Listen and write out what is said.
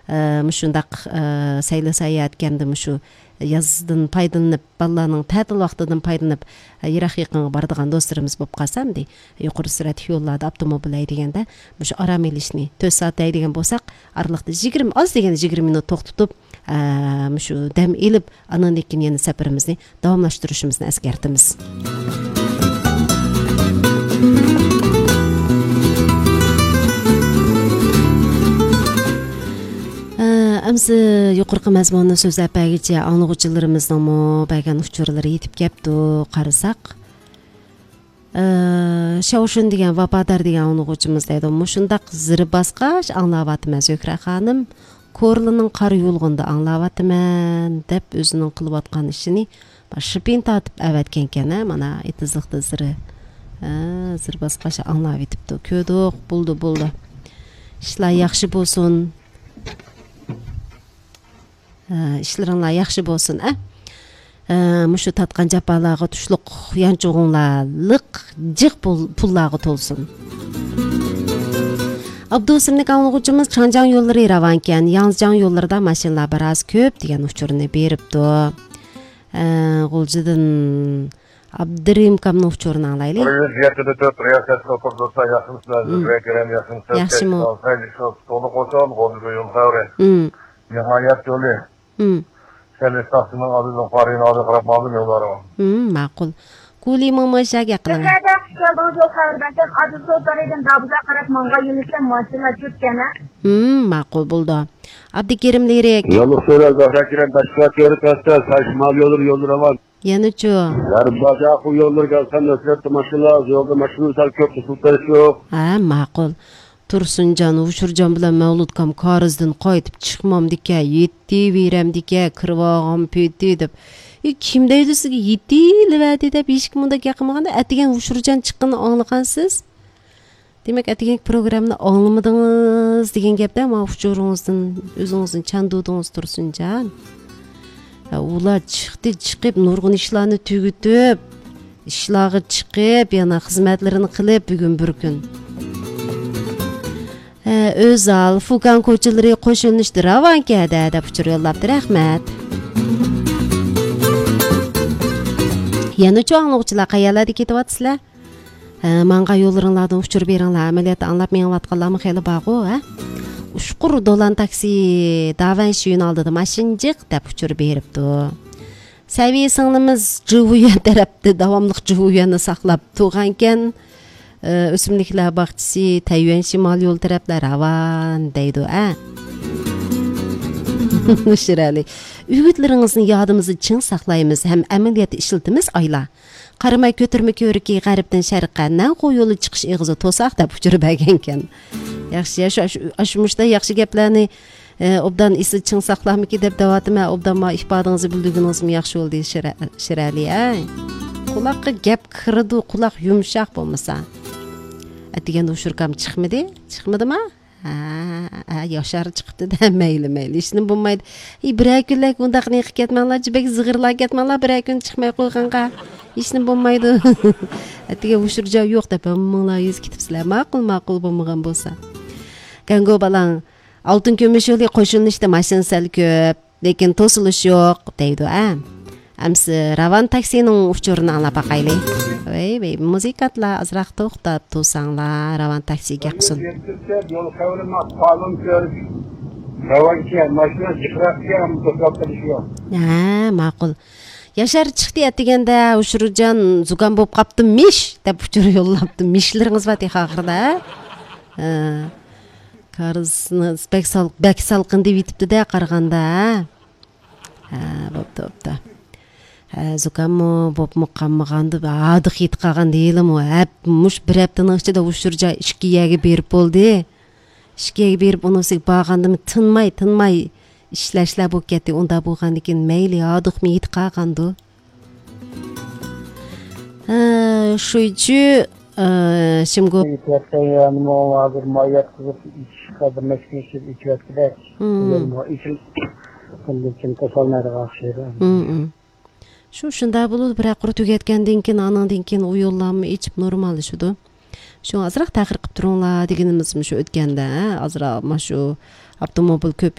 мушундак сайлы саят кемди мушу яздын пайдаланып, балаларның тәтил вактыдан пайдаланып, Ирак якынга бардыган досторубуз болуп калса, мындай юкары сүрөт юлларда автомобиль айдаганда, мушу арам элишни 4 саат айдаган болсак, аралыкта 20 аз дегенде 20 минут токтотуп, мушу дем илип, анан кийин сапарыбызды давамлаштырышыбызды эскертебиз. Әмсі юқырқы мәзмуны сөзләп бәгіче аңлығычыларымыздың бәген ұшчырлары етіп кепті қарысақ. Шаушын деген вападар деген аңлығычымыз дейді. Мұшындақ зірі басқаш аңлаватымен Зөкра ханым, Корлының қар юлғында аңлаватымен деп өзінің қылып атқан ішіні шыпин татып әвәткен кені, мана етізіқті зірі басқаш аңлав етіпті. Көдіқ, бұлды. Işler yaxşı bolsun. İşleringlar yaxşı bolsun. Muşu tatqan japalarga tuşluq yançuğunlarlıq jiq pullarga tolsun. Abdusirnik anlıqçımız Çanjan yolları ravanken, Yanzjan yollarida maşinalar biraz köp degan uçurunu beripti. Guljidan Abdurim kamni uçurunu alaylik. Prezidentde de riyasat kopursa yaxşımsınlar, vekilem yaxşımsınlar. Yaxşımı. Onu qo'shon, qo'lga yo'l qavre. Nihoyat yo'li. Sen istasının adının qarayın adı qarab malum yolları var. Ma'qul. Kuli mamaşa yaqin. Ma'qul bo'ldi. Abdukerim lirik. Yolu söyler Zahrakiren başka yeri kasta saçmal yolları var. Yanıçı. Yarbaca bu yollar gelsen nöfret maşınlar, yolda maşını sal köprü sultarışı yok. Ma'qul. Tursuncan, Uşurcan bilan Mavludkam Karizdan qaytib chiqmam deke, yetti berem deke, kirvog'im peti deb. Kim deydi sizga yetti levadi deb hech kim unda gapirmaganda, atigan Uşurcan chiqqanini anglagansiz? Demak, atigan programmani anglamadingiz degan gapda, ma Uşuringizdan o'zingizning chandudingiz Tursunjan. Ular chiqib nurg'un ishlarni tugutib, ishlarga chiqib, yana xizmatlarini qilib bugun bir kun. Özal, Fugan ko'chalari qo'shilishdi Ravankada deb uchur yo'llabdi, rahmat. Yana cho'ng'uqchilar qayalarda ketyapsizlar? Manga yo'llaringlardan uchur beringlar, amaliyotda anglab menayotganlarmi xeyli bor-ku, Ushqur dolan taksi davan shuyun oldida mashinjiq deb uchur beribdi. Saviy singlimiz Juvuyan tarafda davomli Juvuyani saqlab turgankan, o'simliklar bog'chisi Tayvan shimol yo'l taraflar ravan deydi, Shirali. Ügütlaringizni yodimizni chin saqlaymiz ham amaliyotda ishlatimiz oylar. Qaramay ko'tirma ko'riki g'arbdan sharqqa qo'y yo'li chiqish eg'izi to'saq deb uchirib bergankan. Yaxshi, ashumushda yaxshi gaplarni obdan isi chin saqlamiki deb davatime obdan ma ifodangizni bildiginizmi yaxshi bo'ldi Shirali, Quloqqa gap kirdi, quloq yumshoq bo'lmasa. Atiganda ushurkam chiqmadimi? Yoshar chiqibdi-da, mayli. Ishni bo'lmaydi. Bir kunlik undaqni qilib ketmanglar, jibak zig'irlar ketmanglar, bir kun chiqmay qo'yganqa. Ishni bo'lmaydi. Atiga ushurja yo'q deb minglar yuz ketibsizlar. Ma'qul bo'lmagan bo'lsa. Gango balang oltin kumush yo'li qo'shilishda mashina sal ko'p, lekin to'silish yo'q deydi, Amsi Ravan taksining uchurini anglab baqaylik. Voy, muzikatlar azroq to'xtab tursanglar, Ravan taksiga qilsin. Yo'l qavlima qonun ko'rib. Ravanga mashina chiqargan to'xtatish yo'q. Ma'qul. Yashar chiqdi atiganda Ushurjan zugan bo'lib qopti mish deb uchur yo'llabdi. Mishlaringiz va texaxirda. Qarizni bak salqin deb yetibdi-da qaraganda. Bo'pti. Zukamı bop muqammağandı adı xit qalgan deylim o hep muş bir haftanın içinde Uşurja işkiyaga berip boldi. İşkiyaga berip onu sik bağandımı tınmay işləşlər bu ketdi. Onda bolğandikin meyli adı mi xit qalgandı. Şuycu şimdi yani muazir mayat qızıb iç qadar məşqləşib içətdilər. Bu için bunun kasalları axşırı. Shunda bo'lib bir qurut tugatgandan keyin anandan keyin u yo'llarni ichib normal shudu. Shu azroq ta'xir qilib turinglar deganimizmi shu o'tganda, azroq mana shu avtomobil ko'p